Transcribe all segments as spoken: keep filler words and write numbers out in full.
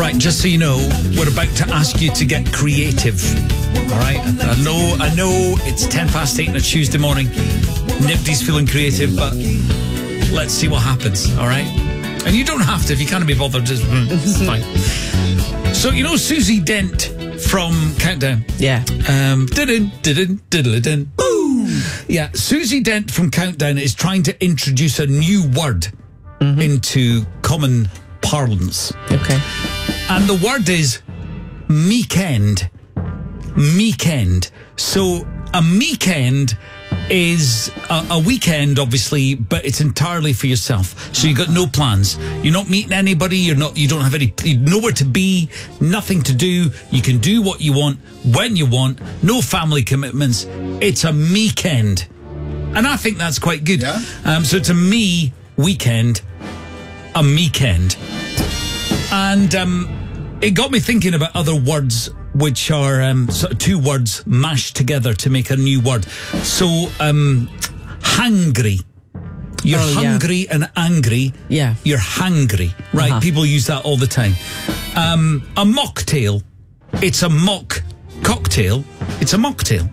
Right, just so you know, we're about to ask you to get creative. All right? I know, I know it's ten past eight on a Tuesday morning. Nobody's feeling creative, but let's see what happens, all right? And you don't have to. If you can't be bothered, just it's fine. So, you know Susie Dent from Countdown? Yeah. Um, didn't, didn't, diddle-a-dun. Boom! Yeah, Susie Dent from Countdown is trying to introduce a new word mm-hmm. into common parlance. Okay. And the word is meekend. Meekend. So a meekend is a, a weekend, obviously, but it's entirely for yourself. So you've got no plans. You're not meeting anybody. You're not. You don't have any. Nowhere to be. Nothing to do. You can do what you want when you want. No family commitments. It's a meekend, and I think that's quite good. Yeah. Um, so it's a me weekend, a meekend, and um, it got me thinking about other words which are um, sort of two words mashed together to make a new word. So, um, hangry. You're oh, hungry yeah. and angry. Yeah. You're hangry, right? Uh-huh. People use that all the time. Um, a mocktail. It's a mock cocktail. It's a mocktail.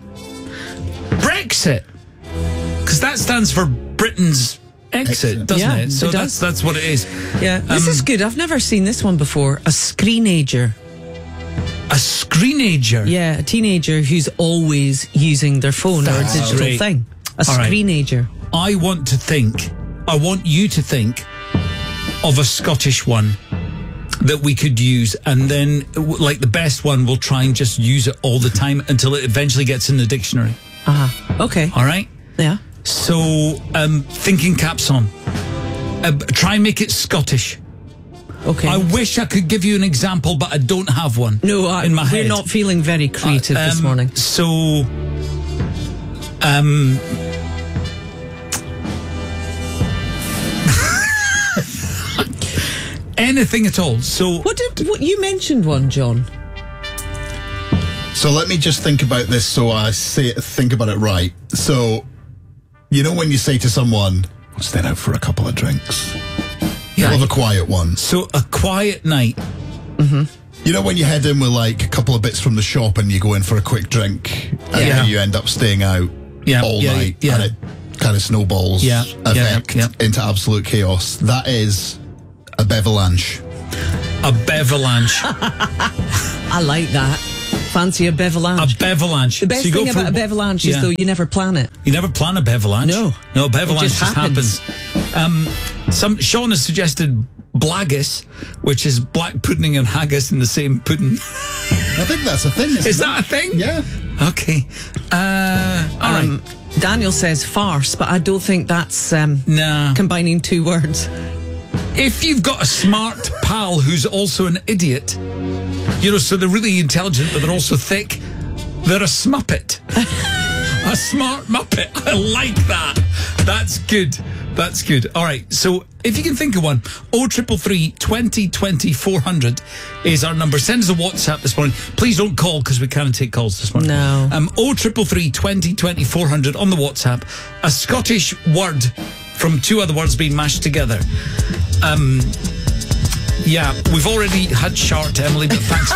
Brexit. Because that stands for Britain's exit, Exit. doesn't Yeah, it? So it that's does. that's what it is. Yeah. This Um, is good. I've never seen this one before. A screenager. A screenager. Yeah, a teenager who's always using their phone or a That's digital great. thing. A All right. screenager. I want to think, I want you to think of a Scottish one that we could use, and then, w- like the best one, we'll try and just use it all the time until it eventually gets in the dictionary. Uh-huh. Okay. All right? Yeah. So, um, thinking caps on. Uh, b- try and make it Scottish. Okay. I wish I could give you an example, but I don't have one no, I, in my we're head. not feeling very creative Uh, this um, morning. So, um... anything at all. So, What did what, you mentioned one, John? So let me just think about this so I say think about it right. So, you know when you say to someone, let's stay out for a couple of drinks. yeah. We'll have a quiet one. So a quiet night. You know when you head in with like a couple of bits from the shop and you go in for a quick drink and Yeah. then you end up staying out Yeah, all yeah, night yeah. and it kind of snowballs Yeah, yeah, effect yeah. into absolute chaos. That is a bevalanche. A bevalanche. I like that. Fancy a a bevalanche. bevalanche. The best So you go thing for- about a bevalanche is Yeah. though you never plan it. You never plan a bevalanche. No. No, a bevalanche It just just, happens. happens. Um, some Sean has suggested blaggis, which is black pudding and haggis in the same pudding. I think that's a thing. Isn't Is it? that a thing? Yeah. Okay. Uh, all right. Um, Daniel says farce, but I don't think that's um, Nah. combining two words. If you've got a smart pal who's also an idiot, you know, so they're really intelligent, but they're also thick, they're a smuppet. A smart muppet. I like that. That's good. That's good. All right. So if you can think of one, oh triple three twenty twenty four hundred is our number. Send us a WhatsApp this morning. Please don't call because we can't take calls this morning. No. Um, oh triple three twenty twenty four hundred on the WhatsApp. A Scottish word from two other words being mashed together. Um, yeah, we've already had shart, Emily, but thanks.